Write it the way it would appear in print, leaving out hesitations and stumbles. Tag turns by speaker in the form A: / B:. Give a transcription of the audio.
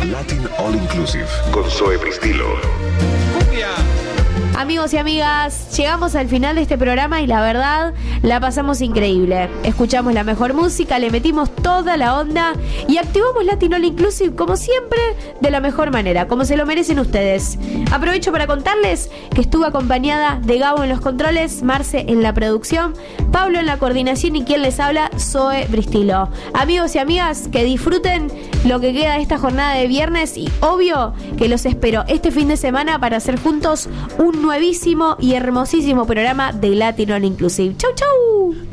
A: Latin All Inclusive con Zoe Bristilo.
B: Amigos y amigas, llegamos al final de este programa y la verdad, la pasamos increíble. Escuchamos la mejor música, le metimos toda la onda y activamos Latin All Inclusive como siempre, de la mejor manera, como se lo merecen ustedes. Aprovecho para contarles que estuve acompañada de Gabo en los controles, Marce en la producción, Pablo en la coordinación y quien les habla, Zoe Bristilo. Amigos y amigas, que disfruten lo que queda de esta jornada de viernes y obvio que los espero este fin de semana para hacer juntos un nuevísimo y hermosísimo programa de Latin All Inclusive. ¡Chau, chau!